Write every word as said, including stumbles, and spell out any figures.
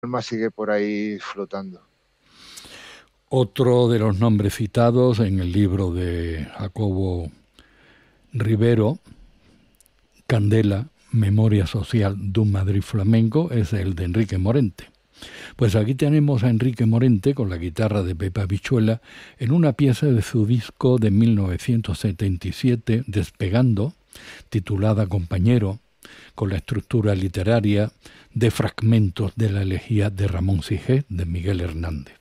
alma sigue por ahí flotando. Otro de los nombres citados en el libro de Jacobo Rivero, Candela, Memoria Social d'un Madrid Flamenco, es el de Enrique Morente. Pues aquí tenemos a Enrique Morente con la guitarra de Pepe Habichuela en una pieza de su disco de mil novecientos setenta y siete, Despegando, titulada Compañero, con la estructura literaria de fragmentos de la elegía de Ramón Sigé de Miguel Hernández.